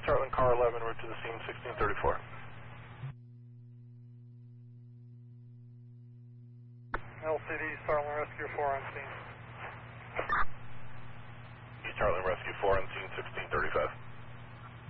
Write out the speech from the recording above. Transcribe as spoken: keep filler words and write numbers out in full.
East Heartland Car eleven, route to the scene sixteen thirty-four. L C D East Heartland Rescue four on scene. East Heartland Rescue four on scene.